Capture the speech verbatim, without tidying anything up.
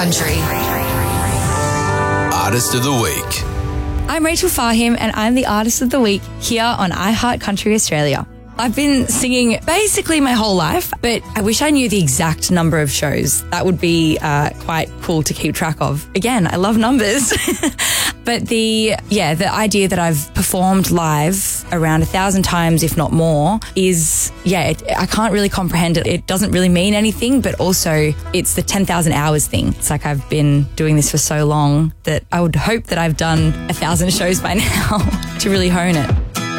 Country. Artist of the Week. I'm Rachel Fahim and I'm the Artist of the Week here on iHeart Country Australia. I've been singing basically my whole life, but I wish I knew the exact number of shows. That would be uh, quite cool to keep track of. Again, I love numbers. But the, yeah, the idea that I've performed live around a thousand times, if not more, is, yeah, it, I can't really comprehend it. It doesn't really mean anything, but also it's the ten thousand hours thing. It's like I've been doing this for so long that I would hope that I've done a thousand shows by now to really hone it.